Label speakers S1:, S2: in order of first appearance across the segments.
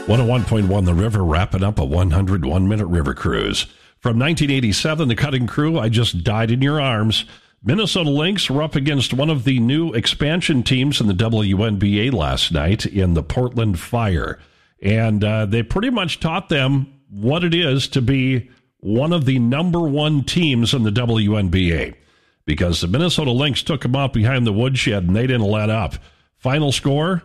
S1: 101.1 The River, wrapping up a 101-minute river cruise. From 1987, the Cutting Crew, I Just Died in Your Arms. Minnesota Lynx were up against one of the new expansion teams in the WNBA last night in the Portland Fire. And they pretty much taught them what it is to be one of the number one teams in the WNBA. Because the Minnesota Lynx took them out behind the woodshed and they didn't let up. Final score,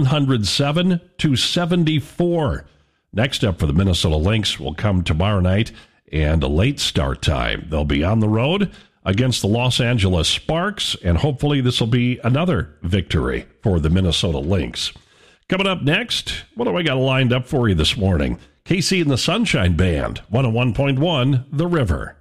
S1: 107-74. Next up for the Minnesota Lynx will come tomorrow night and a late start time. They'll be on the road against the Los Angeles Sparks, and hopefully this will be another victory for the Minnesota Lynx. Coming up next, what do I got lined up for you this morning? KC and the Sunshine Band, 101.1 The River.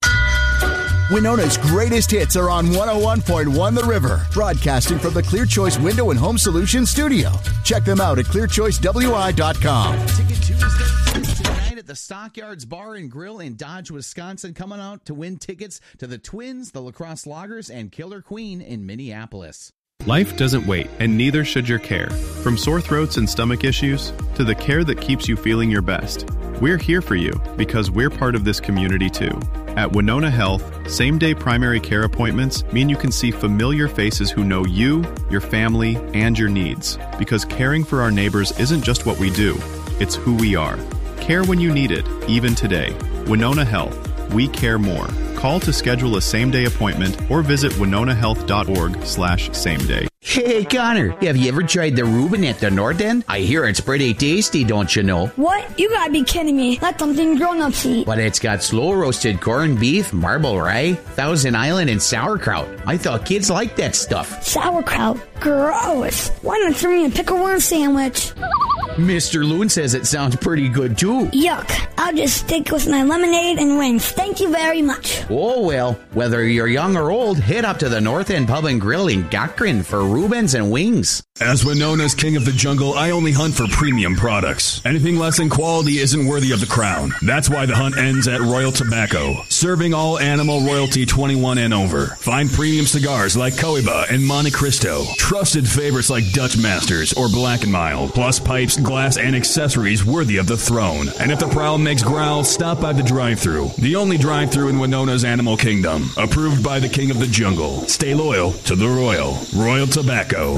S2: Winona's greatest hits are on 101.1 The River, broadcasting from the Clear Choice Window and Home Solutions studio. Check them out at clearchoicewi.com.
S3: Ticket Tuesday tonight at the Stockyards Bar and Grill in Dodge, Wisconsin. Coming out to win tickets to the Twins, the Lacrosse Loggers, and Killer Queen in Minneapolis.
S4: Life doesn't wait, and neither should your care. From sore throats and stomach issues to the care that keeps you feeling your best. We're here for you because we're part of this community too. At Winona Health, same-day primary care appointments mean you can see familiar faces who know you, your family, and your needs. Because caring for our neighbors isn't just what we do, it's who we are. Care when you need it, even today. Winona Health. We care more. Call to schedule a same-day appointment or visit winonahealth.org/sameday.
S3: Hey, Connor, have you ever tried the Reuben at the North End? I hear it's pretty tasty, don't you know?
S5: What? You gotta be kidding me. That's something grown-ups eat.
S3: But it's got slow-roasted corned beef, marble rye, Thousand Island, and sauerkraut. I thought kids liked that stuff.
S5: Sauerkraut? Gross. Why not throw me a pickle worm sandwich?
S3: Mr. Loon says it sounds pretty good, too.
S5: Yuck. I'll just stick with my lemonade and wings. Thank you very much.
S3: Oh, well, whether you're young or old, head up to the North End Pub and Grill in Cochran for Reubens and wings.
S6: As Winona's king of the jungle, I only hunt for premium products. Anything less in quality isn't worthy of the crown. That's why the hunt ends at Royal Tobacco, serving all animal royalty 21 and over. Find premium cigars like Cohiba and Monte Cristo, trusted favorites like Dutch Masters or Black & Mild, plus pipes, glass, and accessories worthy of the throne. And if the prowl makes growl, stop by the drive-thru, the only drive-thru in Winona's animal kingdom. Approved by the king of the jungle. Stay loyal to the Royal Tobacco.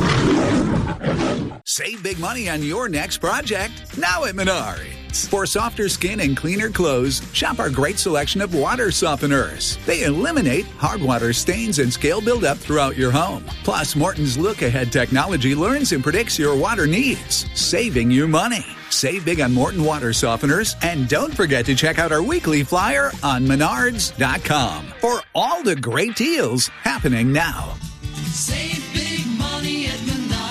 S7: Save big money on your next project now at Menards. For softer skin and cleaner clothes, shop our great selection of water softeners. They eliminate hard water stains and scale buildup throughout your home. Plus, Morton's look-ahead technology learns and predicts your water needs, saving you money. Save big on Morton water softeners, and don't forget to check out our weekly flyer on Menards.com for all the great deals happening now.
S8: Save big money at Menards.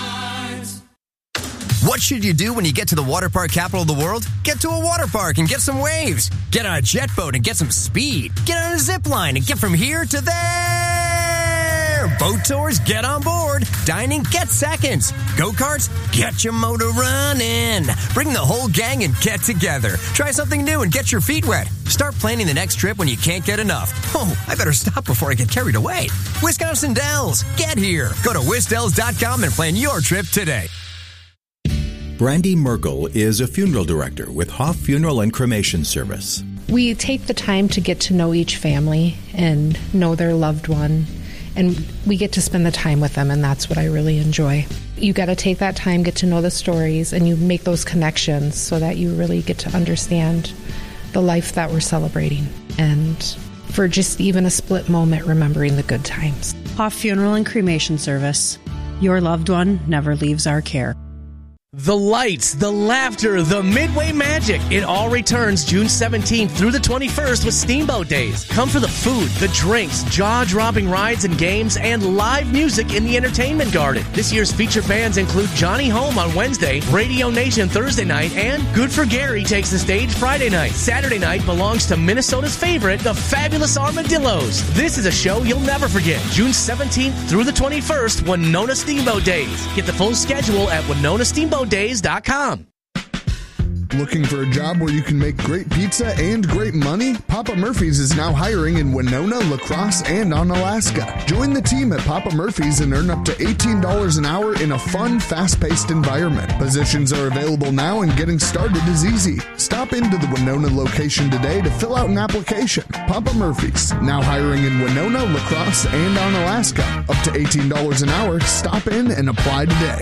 S9: What should you do when you get to the water park capital of the world? Get to a water park and get some waves. Get on a jet boat and get some speed. Get on a zip line and get from here to there. Boat tours, get on board. Dining, get seconds. Go-karts, get your motor running. Bring the whole gang and get together. Try something new and get your feet wet. Start planning the next trip when you can't get enough. Oh, I better stop before I get carried away. Wisconsin Dells, get here. Go to wisdells.com and plan your trip today.
S10: Brandy Merkel is a funeral director with Hoff Funeral and Cremation Service.
S11: We take the time to get to know each family and know their loved one, and we get to spend the time with them, and that's what I really enjoy. You got to take that time, get to know the stories, and you make those connections so that you really get to understand the life that we're celebrating, and for just even a split moment, remembering the good times.
S12: Hoff Funeral and Cremation Service. Your loved one never leaves our care.
S13: The lights, the laughter, the Midway magic. It all returns June 17th through the 21st with Steamboat Days. Come for the food, the drinks, jaw-dropping rides and games, and live music in the entertainment garden. This year's featured bands include Johnny Home on Wednesday, Radio Nation Thursday night, and Good for Gary takes the stage Friday night. Saturday night belongs to Minnesota's favorite, the Fabulous Armadillos. This is a show you'll never forget. June 17th through the 21st, Winona Steamboat Days. Get the full schedule at WinonaSteamboatDays.com.
S14: Looking for a job where you can make great pizza and great money? Papa Murphy's is now hiring in Winona, La Crosse, and Onalaska. Join the team at Papa Murphy's and earn up to $18 an hour in a fun, fast-paced environment. Positions are available now and getting started is easy. Stop into the Winona location today to fill out an application. Papa Murphy's, now hiring in Winona, La Crosse, and Onalaska. Up to $18 an hour. Stop in and apply today.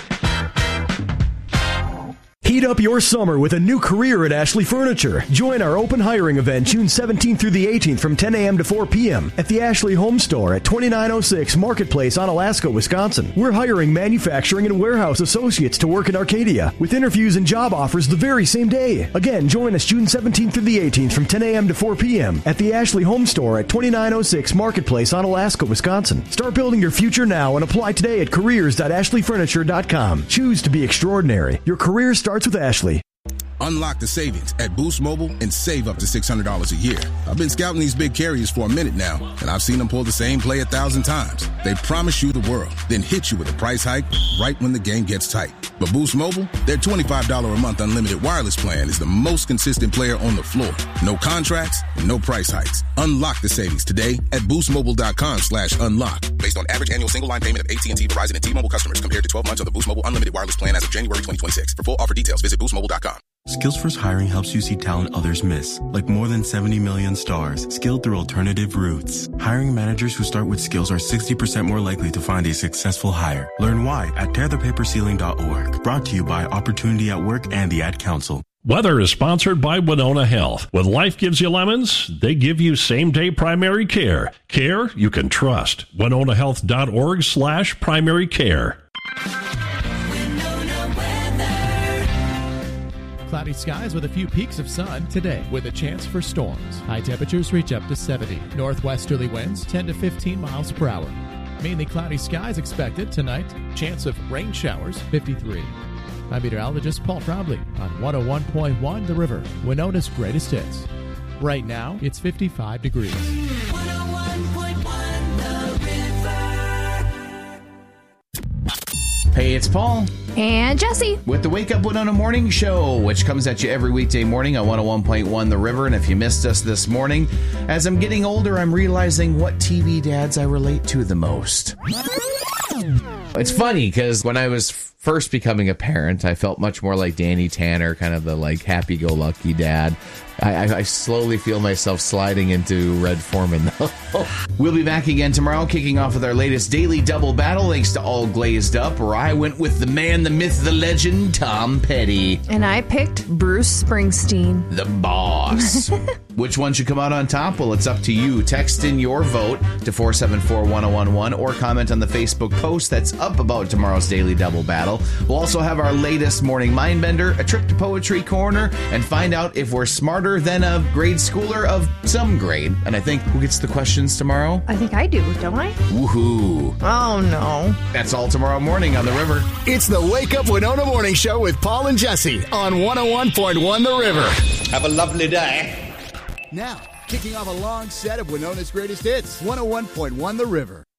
S15: Heat up your summer with a new career at Ashley Furniture. Join our open hiring event June 17th through the 18th from 10 a.m. to 4 p.m. at the Ashley Home Store at 2906 Marketplace, Onalaska, Wisconsin. We're hiring manufacturing and warehouse associates to work in Arcadia with interviews and job offers the very same day. Again, join us June 17th through the 18th from 10 a.m. to 4 p.m. at the Ashley Home Store at 2906 Marketplace, Onalaska, Wisconsin. Start building your future now and apply today at careers.ashleyfurniture.com. Choose to be extraordinary. Your career starts with Ashley.
S16: Unlock the savings at Boost Mobile and save up to $600 a year. I've been scouting these big carriers for a minute now, and I've seen them pull the same play 1,000 times. They promise you the world, then hit you with a price hike right when the game gets tight. But Boost Mobile, their $25 a month unlimited wireless plan is the most consistent player on the floor. No contracts, no price hikes. Unlock the savings today at boostmobile.com/unlock. Based on average annual single line payment of AT&T, Verizon, and T-Mobile customers compared to 12 months of the Boost Mobile unlimited wireless plan as of January 2026. For full offer details, visit boostmobile.com.
S17: Skillsforce Hiring helps you see talent others miss, like more than 70 million stars, skilled through alternative routes. Hiring managers who start with skills are 60% more likely to find a successful hire. Learn why at tearthepaperceiling.org. Brought to you by Opportunity at Work and the Ad Council.
S1: Weather is sponsored by Winona Health. When life gives you lemons, they give you same-day primary care. Care you can trust. WinonaHealth.org/primary care.
S18: Cloudy skies with a few peaks of sun today with a chance for storms. High temperatures reach up to 70. Northwesterly winds 10 to 15 miles per hour. Mainly cloudy skies expected tonight. Chance of rain showers 53. I'm meteorologist Paul Trombley on 101.1 The River, Winona's greatest hits. Right now, it's 55 degrees.
S3: 101.1 The River. Hey, it's Paul.
S19: And Jesse.
S3: With the Wake Up Winona Morning Show, which comes at you every weekday morning on 101.1 The River. And if you missed us this morning, as I'm getting older, I'm realizing what TV dads I relate to the most. It's funny because when I was first becoming a parent, I felt much more like Danny Tanner, kind of the like happy-go-lucky dad. I slowly feel myself sliding into Red Foreman, though. We'll be back again tomorrow, kicking off with our latest daily double battle, thanks to All Glazed Up, where I went with the man, the myth, the legend, Tom Petty.
S19: And I picked Bruce Springsteen.
S3: The boss. Which one should come out on top? Well, it's up to you. Text in your vote to 474-1011 or comment on the Facebook post that's up about tomorrow's daily double battle. We'll also have our latest morning mindbender, a trip to Poetry Corner, and find out if we're smarter than a grade schooler of some grade. And I think, who gets the questions tomorrow?
S19: I think I do, don't I?
S3: Woohoo.
S19: Oh, no.
S3: That's all tomorrow morning on The River.
S2: It's the Wake Up Winona Morning Show with Paul and Jesse on 101.1 The River.
S20: Have a lovely day.
S2: Now, kicking off a long set of Winona's greatest hits, 101.1 The River.